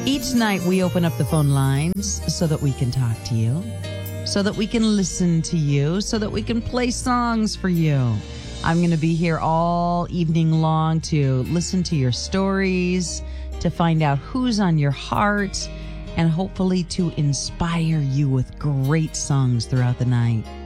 Each night we open up the phone lines so that we can talk to you, so that we can listen to you, so that we can play songs for you. I'm going to be here all evening long to listen to your stories, to find out who's on your heart, and hopefully to inspire you with great songs throughout the night.